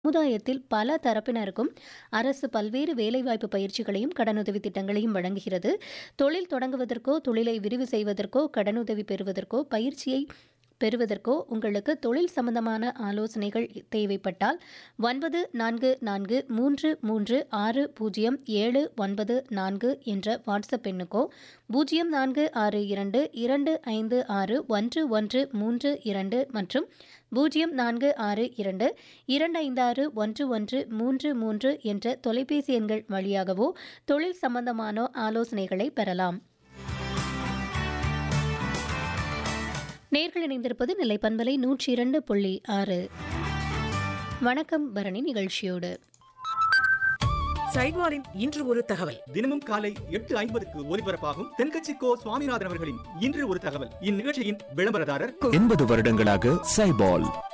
சமுதாயத்தில் பல தரப்பினருக்கும் அரசு பல்வேறு வேலைவாய்ப்பு பயிற்சிகளையும் கடனுதவி திட்டங்களையும் வழங்குகிறது. தொழில் தொடங்குவதற்கோ தொழிலை விரிவு செய்வதற்கோ கடனுதவி பெறுவதற்கோ பயிற்சியை பெறுவதற்கோ உங்களுக்கு தொழில் சம்பந்தமான ஆலோசனைகள் தேவைப்பட்டால் 9443360794 என்ற வாட்ஸ்அப் எண்ணுக்கோ 0462256132 மற்றும் 0462256133 என்ற தொலைபேசி எண்கள் வழியாகவோ தொழில் சம்பந்தமான ஆலோசனைகளை பெறலாம். நேர்கள் இணைந்திருப்பது நிலைப்பண்பலை 102.6. வணக்கம் பரணி நிகழ்ச்சியோடு. சைவாலின் இன்று ஒரு தகவல். தினமும் காலை 8:50 ஒலிபரப்பாகும் தென்கட்சி கோ சுவாமிநாதன் அவர்களின் இன்று ஒரு தகவல். இந்நிகழ்ச்சியின் விளம்பரதாரர் 80 வருடங்களாக சைபால்.